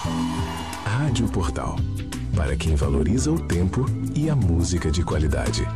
Rádio Portal, para quem valoriza o tempo e a música de qualidade.